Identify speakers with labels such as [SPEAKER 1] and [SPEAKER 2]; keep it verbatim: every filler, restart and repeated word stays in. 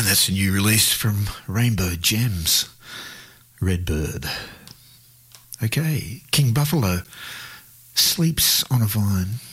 [SPEAKER 1] That's a new release from Rainbow Gems, Redbird. Okay, King Buffalo, Sleeps on a Vine.